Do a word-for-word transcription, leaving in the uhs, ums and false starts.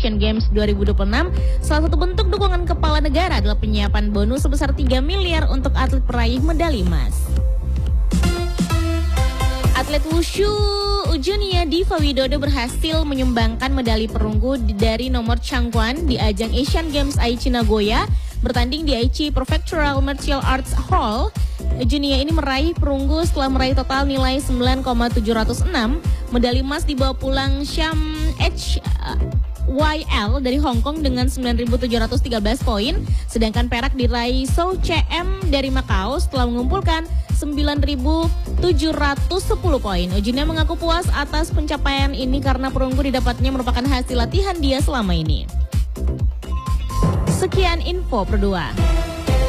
Asian Games dua ribu dua puluh enam, salah satu bentuk dukungan kepala negara adalah penyiapan bonus sebesar tiga miliar untuk atlet peraih medali emas. Atlet Wushu Junia Diva Widodo berhasil menyumbangkan medali perunggu dari nomor Changguan di ajang Asian Games Aichi Nagoya, bertanding di Aichi Prefectural Martial Arts Hall. Junia ini meraih perunggu setelah meraih total nilai sembilan koma tujuh nol enam. Medali emas dibawa pulang Sham H Y L dari Hong Kong dengan sembilan ribu tujuh ratus tiga belas poin, sedangkan perak diraih Sou C M dari Macau setelah mengumpulkan sembilan ribu tujuh ratus sepuluh poin. Junia mengaku puas atas pencapaian ini karena perunggu didapatnya merupakan hasil latihan dia selama ini. Sekian info Pro dua.